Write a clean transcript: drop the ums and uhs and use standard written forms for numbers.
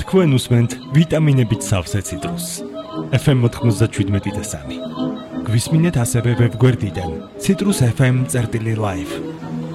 თქვენ უსმენთ ვიტამინებით სავსე ციტრუსს. FM 97.3. გვისმინეთ ასევე ვებგვერდიდან citrusfm.live.